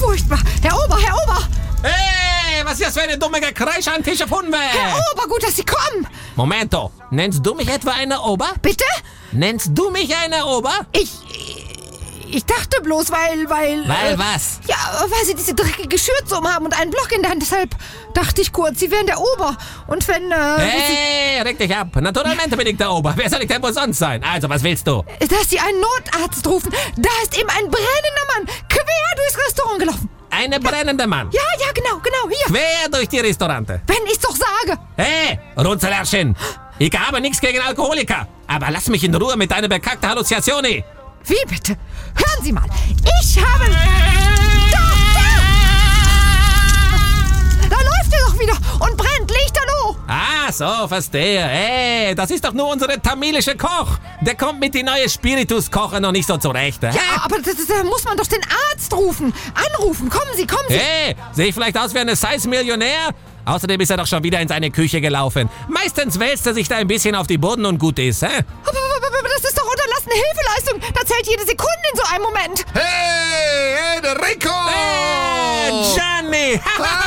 furchtbar. Herr Ober! Hey, was ist das für eine dumme Gekreisch an Tisch auf Hunde? Herr Ober, gut, dass Sie kommen. Momento, nennst du mich etwa eine Ober? Bitte? Nennst du mich eine Ober? Ich dachte bloß, weil... Weil was? Ja, weil Sie diese dreckige Schürze umhaben und einen Block in der Hand. Deshalb dachte ich kurz, Sie wären der Ober. Und wenn, Hey, reg dich ab. Naturalmente bin ich der Ober. Wer soll ich denn wohl sonst sein? Also, was willst du? dass Sie einen Notarzt rufen. Da ist eben ein brennender Mann quer durchs Restaurant gelaufen. Eine brennende Mann. Ja, genau, hier. Quer durch die Restaurante. Wenn ich's doch sage. Hey, Runzelärchen. Ich habe nichts gegen Alkoholiker. Aber lass mich in Ruhe mit deiner bekackten Halluzinationen. Wie bitte? Hören Sie mal. Ich habe... Da läuft er doch wieder und brennt lichterloh. Ah, so, verstehe. Hey, das ist doch nur unsere tamilische Koch. Der kommt mit die neue Spiritus-Koche noch nicht so zurecht. Ja, aber da muss man doch den Arzt anrufen. Kommen Sie. Hey, sehe ich vielleicht aus wie eine Size-Millionär? Außerdem ist er doch schon wieder in seine Küche gelaufen. Meistens wälzt er sich da ein bisschen auf die Boden und gut ist, hä? Aber das ist doch unterlassene Hilfeleistung. Da zählt jede Sekunde in so einem Moment. Hey, Enrico! Hey, Gianni!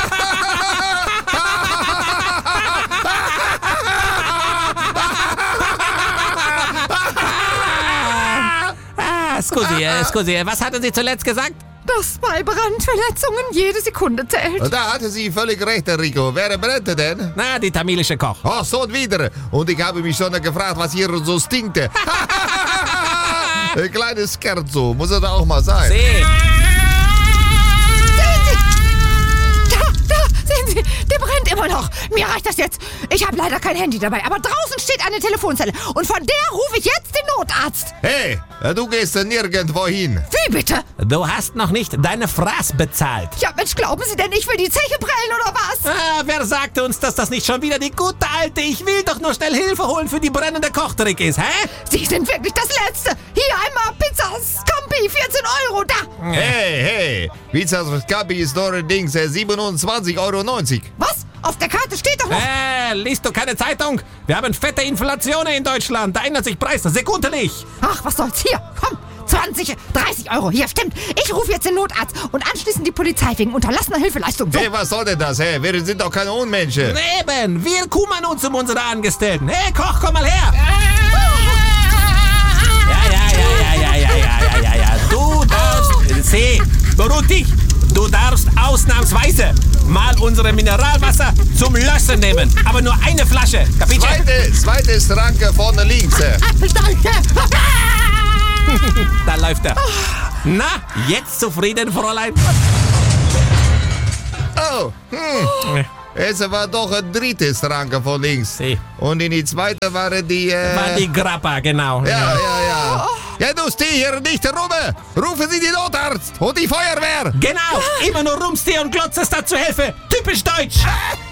Scusi, was hatte sie zuletzt gesagt? Dass bei Brandverletzungen jede Sekunde zählt. Da hatte sie völlig recht, Enrico. Wer brennte denn? Na, die tamilische Koch. Ach, so und wieder. Und ich habe mich schon gefragt, was hier so stinkte. Ein kleines Scherzo, muss er da auch mal sein. Sie. Sehen Sie, der brennt immer noch. Mir reicht das jetzt. Ich habe leider kein Handy dabei, aber draußen steht eine Telefonzelle. Und von der rufe ich jetzt den Notarzt. Hey, du gehst nirgendwo hin. Wie bitte? Du hast noch nicht deine Fraß bezahlt. Ja, Mensch, glauben Sie denn, ich will die Zeche prellen oder was? Ah, wer sagte uns, dass das nicht schon wieder die gute alte Ich will doch nur schnell Hilfe holen für die brennende Kochtrick ist, hä? Sie sind wirklich das Letzte. Hier einmal Pizza Scampi, 14 Euro, da. Hey, Pizza Scampi ist allerdings 27,90 Euro. Was? Auf der Karte steht doch noch... Liest du keine Zeitung? Wir haben fette Inflation in Deutschland. Da ändert sich Preis sekundlich. Ach, was soll's? Hier, komm. 20, 30 Euro. Hier, stimmt. Ich rufe jetzt den Notarzt und anschließend die Polizei wegen unterlassener Hilfeleistung. So. Hey, was soll denn das? Hey, wir sind doch keine Unmenschen. Eben, wir kümmern uns um unsere Angestellten. Hey, Koch, komm mal her. Ja. Du darfst... beruhig dich. Du darfst ausnahmsweise mal unsere Mineralwasser zum Löschen nehmen. Aber nur eine Flasche. Kapitel? Zweites Ranke vorne links. Danke. Da läuft er. Na, jetzt zufrieden, Fräulein? Oh, es war doch ein drittes Ranke von links. Sie. Und in die zweite waren die... War die Grappa, genau. Ja. Ja, du steh hier nicht rum. Rufen Sie den Notarzt und die Feuerwehr. Genau, immer nur rumstehen und glotzen statt zu helfen. Typisch deutsch.